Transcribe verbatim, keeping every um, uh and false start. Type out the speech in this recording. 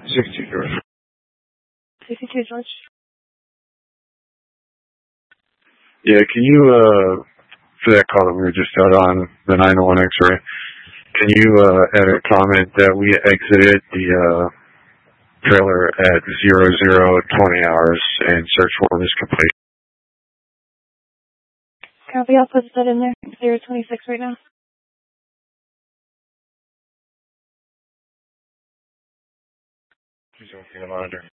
sixty, George. sixty-two, George. Yeah, can you, uh, for that call that we were just out on, the nine oh one X-ray, can you, uh, add a comment that we exited the, uh, trailer at zero zero twenty hours and search warrant is complete? Copy, I'll put that in there. zero twenty-six right now. Please don't see the monitor.